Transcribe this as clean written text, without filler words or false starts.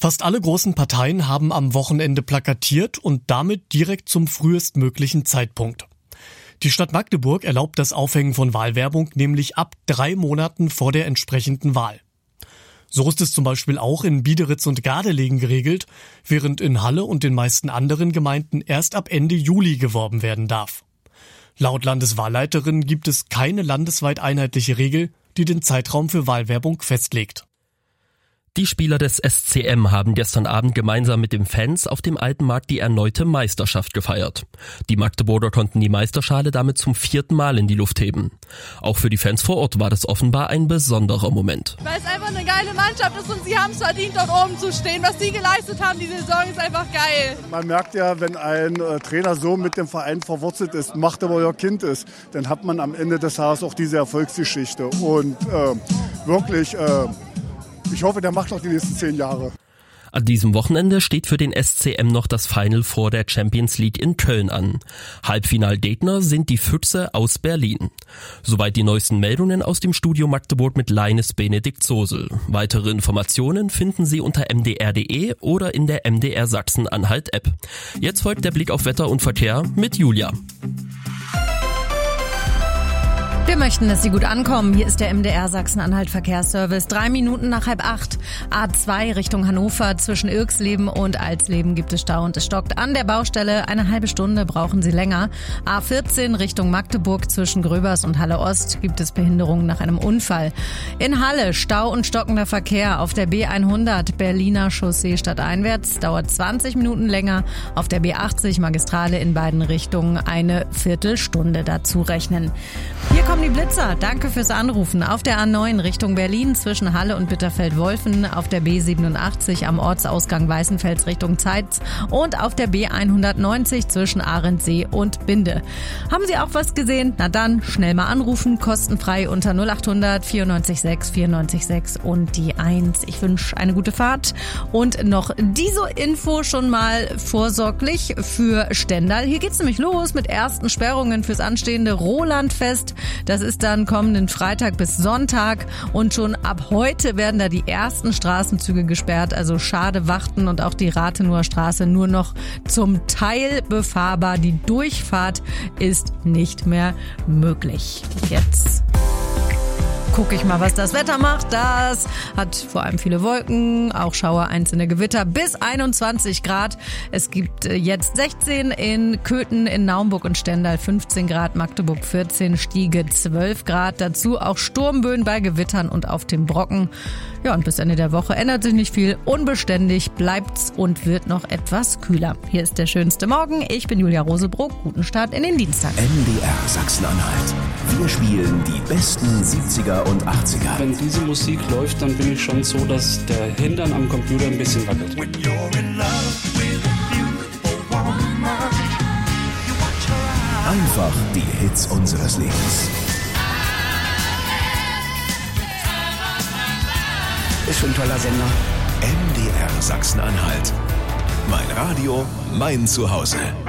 Fast alle großen Parteien haben am Wochenende plakatiert und damit direkt zum frühestmöglichen Zeitpunkt. Die Stadt Magdeburg erlaubt das Aufhängen von Wahlwerbung nämlich ab 3 Monaten vor der entsprechenden Wahl. So ist es zum Beispiel auch in Biederitz und Gardelegen geregelt, während in Halle und den meisten anderen Gemeinden erst ab Ende Juli geworben werden darf. Laut Landeswahlleiterin gibt es keine landesweit einheitliche Regel, die den Zeitraum für Wahlwerbung festlegt. Die Spieler des SCM haben gestern Abend gemeinsam mit den Fans auf dem Alten Markt die erneute Meisterschaft gefeiert. Die Magdeburger konnten die Meisterschale damit zum 4. Mal in die Luft heben. Auch für die Fans vor Ort war das offenbar ein besonderer Moment. Weil es einfach eine geile Mannschaft ist und sie haben es verdient, dort oben zu stehen. Was sie geleistet haben, die Saison ist einfach geil. Man merkt ja, wenn ein Trainer so mit dem Verein verwurzelt ist, Magdeburger Kind ist, dann hat man am Ende des Tages auch diese Erfolgsgeschichte. Und wirklich... Ich hoffe, der macht noch die nächsten 10 Jahre. An diesem Wochenende steht für den SCM noch das Final Four der Champions League in Köln an. Halbfinalgegner sind die Füchse aus Berlin. Soweit die neuesten Meldungen aus dem Studio Magdeburg mit Leines Benedikt Sosel. Weitere Informationen finden Sie unter mdr.de oder in der MDR Sachsen-Anhalt-App. Jetzt folgt der Blick auf Wetter und Verkehr mit Julia. Wir möchten, dass Sie gut ankommen. Hier ist der MDR Sachsen-Anhalt Verkehrsservice. 3 Minuten nach 7:30. A2 Richtung Hannover. Zwischen Irxleben und Alsleben gibt es Stau und es stockt an der Baustelle. Eine halbe Stunde brauchen Sie länger. A14 Richtung Magdeburg. Zwischen Gröbers und Halle Ost gibt es Behinderungen nach einem Unfall. In Halle Stau und stockender Verkehr. Auf der B100 Berliner Chaussee stadteinwärts dauert 20 Minuten länger. Auf der B80 Magistrale in beiden Richtungen eine Viertelstunde dazu rechnen. Hier kommen die Blitzer. Danke fürs Anrufen. Auf der A9 Richtung Berlin zwischen Halle und Bitterfeld-Wolfen, auf der B87 am Ortsausgang Weißenfels Richtung Zeitz und auf der B190 zwischen Arendsee und Binde. Haben Sie auch was gesehen? Na dann, schnell mal anrufen, kostenfrei unter 0800 94 6 94 6 und die 1. Ich wünsche eine gute Fahrt und noch diese Info schon mal vorsorglich für Stendal. Hier geht's nämlich los mit ersten Sperrungen fürs anstehende Rolandfest. Das ist dann kommenden Freitag bis Sonntag und schon ab heute werden da die ersten Straßenzüge gesperrt. Also Schade-Wachten und auch die Rathenuer Straße nur noch zum Teil befahrbar. Die Durchfahrt ist nicht mehr möglich. Jetzt gucke ich mal, was das Wetter macht. Das hat vor allem viele Wolken, auch Schauer, einzelne Gewitter bis 21 Grad. Es gibt jetzt 16 in Köthen, in Naumburg und Stendal, 15 Grad, Magdeburg 14, Stiege 12 Grad. Dazu auch Sturmböen bei Gewittern und auf dem Brocken. Ja, und bis Ende der Woche ändert sich nicht viel. Unbeständig bleibt's und wird noch etwas kühler. Hier ist der schönste Morgen. Ich bin Julia Rosebrock. Guten Start in den Dienstag. MDR Sachsen-Anhalt. Wir spielen die besten 70er und 80er. Wenn diese Musik läuft, dann bin ich schon so, dass der Hintern am Computer ein bisschen wackelt. Einfach die Hits unseres Lebens. Ist schon ein toller Sender. MDR Sachsen-Anhalt. Mein Radio, mein Zuhause.